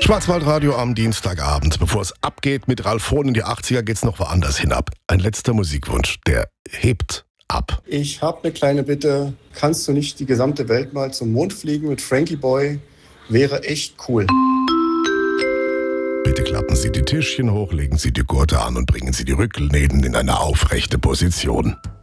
Schwarzwaldradio am Dienstagabend. Bevor es abgeht mit Ralf Hohn in die 80er, geht's noch woanders hinab. Ein letzter Musikwunsch, der hebt ab. Ich habe eine kleine Bitte. Kannst du nicht die gesamte Welt mal zum Mond fliegen mit Frankie Boy? Wäre echt cool. Bitte klappen Sie die Tischchen hoch, legen Sie die Gurte an und bringen Sie die Rückenlehnen in eine aufrechte Position.